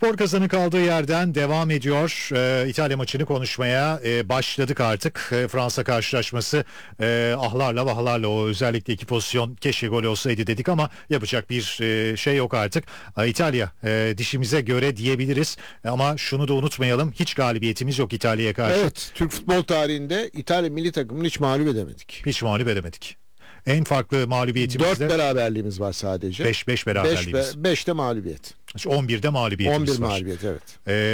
Spor Kazanı kaldığı yerden devam ediyor. İtalya maçını konuşmaya başladık artık. Fransa karşılaşması ahlarla vahlarla, o özellikle iki pozisyon keşke gol olsaydı dedik ama yapacak bir şey yok artık. İtalya dişimize göre diyebiliriz ama şunu da unutmayalım, hiç galibiyetimiz yok İtalya'ya karşı. Evet, Türk futbol tarihinde İtalya milli takımını hiç mağlup edemedik. Hiç mağlup edemedik. En farklı mağlubiyetimizde 4 beraberliğimiz var sadece. 5 beraberliğimiz. 5'te mağlubiyet. 11'de mağlubiyetimiz 11 var. mağlubiyet, evet.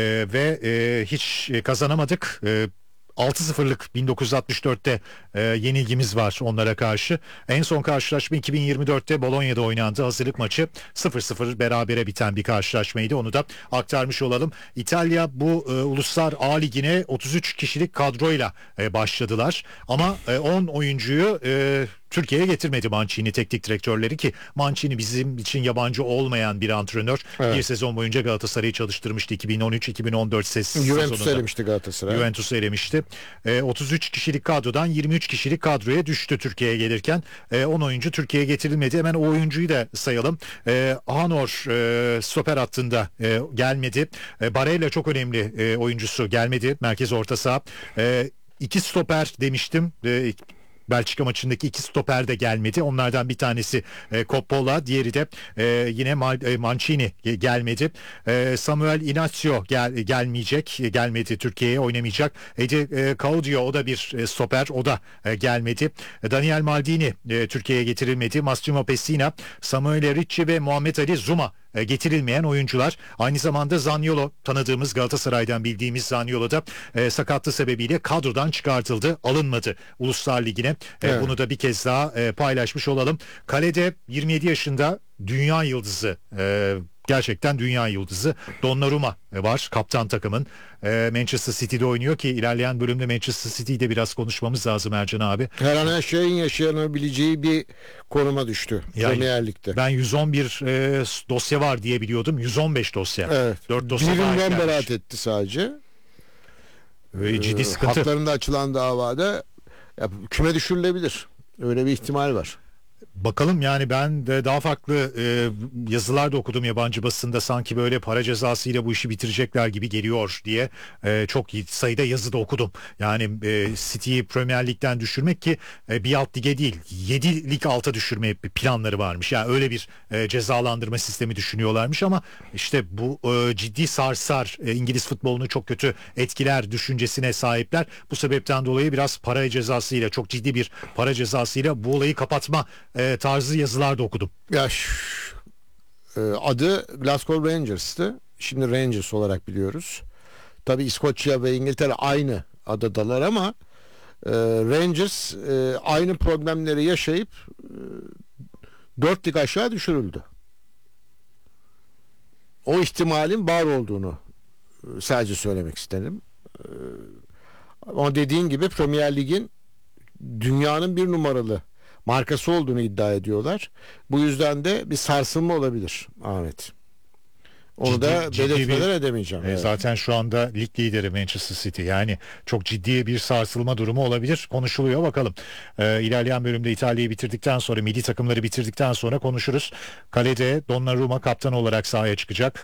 Ve hiç kazanamadık. 6-0'lık 1964'te yenilgimiz var onlara karşı. En son karşılaşma 2024'te Bologna'da oynandı. Hazırlık maçı 0-0 berabere biten bir karşılaşmaydı. Onu da aktarmış olalım. İtalya bu Uluslar A Ligi'ne 33 kişilik kadroyla başladılar. Ama 10 oyuncuyu Türkiye'ye getirmedi Mancini teknik direktörleri, ki Mancini bizim için yabancı olmayan bir antrenör. Evet. Bir sezon boyunca Galatasaray'ı çalıştırmıştı 2013-2014 sezonunda. Juventus'u elemişti Galatasaray. Juventus'u elemişti. 33 kişilik kadrodan 23 kişilik kadroya düştü Türkiye'ye gelirken. 10 oyuncu Türkiye'ye getirilmedi. Hemen o oyuncuyu da sayalım. Hanor stoper hattında gelmedi. Barella çok önemli oyuncusu gelmedi. Merkez orta saha. 2 stoper demiştim. Belçika maçındaki 2 stoper de gelmedi. Onlardan bir tanesi Coppola, diğeri de yine Mancini gelmedi. Samuel Inacio gelmedi Türkiye'ye, oynamayacak. Edi Caudio, o da bir stoper, o da gelmedi. Daniel Maldini Türkiye'ye getirilmedi. Massimo Pessina, Samuel Ricci ve Muhammed Ali Zuma getirilmeyen oyuncular. Aynı zamanda Zaniolo, tanıdığımız Galatasaray'dan bildiğimiz Zaniolo da sakatlığı sebebiyle kadrodan çıkartıldı. Alınmadı Uluslar Ligi'ne. Evet. Bunu da bir kez daha paylaşmış olalım. Kalede 27 yaşında dünya yıldızı, gerçekten dünya yıldızı Donnarumma var, kaptan takımın. Manchester City'de oynuyor ki ilerleyen bölümde Manchester City'yi de biraz konuşmamız lazım Ercan abi. Her an her şeyin yaşanabileceği bir konuma düştü Premier Lig'de. Ben 111 dosya var diye biliyordum. 115 dosya. Evet. 4 dosya Birinden beraat etti sadece. Ciddi sıkıntı. Haklarında açılan davada küme düşürülebilir. Öyle bir ihtimal var. Bakalım, yani ben de daha farklı yazılar da okudum yabancı basında, sanki böyle para cezasıyla bu işi bitirecekler gibi geliyor diye çok sayıda yazı da okudum. Yani City'yi Premier Lig'den düşürmek, ki bir alt lige değil 7 lig alta düşürme planları varmış. Yani öyle bir cezalandırma sistemi düşünüyorlarmış ama işte bu ciddi sarsar, İngiliz futbolunu çok kötü etkiler düşüncesine sahipler. Bu sebepten dolayı biraz para cezasıyla, çok ciddi bir para cezasıyla bu olayı kapatma tarzı yazılar da okudum. Ya adı Glasgow Rangers'tı. Şimdi Rangers olarak biliyoruz. Tabii İskoçya ve İngiltere aynı adadalar ama Rangers aynı problemleri yaşayıp 4 lig aşağı düşürüldü. O ihtimalin var olduğunu sadece söylemek istedim. Ama dediğin gibi Premier Lig'in dünyanın bir numaralı markası olduğunu iddia ediyorlar. Bu yüzden de bir sarsılma olabilir Ahmet. Onu da belirtmeden edemeyeceğim. Evet. Zaten şu anda lig lideri Manchester City. Yani çok ciddi bir sarsılma durumu olabilir. Konuşuluyor, bakalım. İlerleyen bölümde İtalya'yı bitirdikten sonra, milli takımları bitirdikten sonra konuşuruz. Kalede Donnarumma kaptan olarak sahaya çıkacak.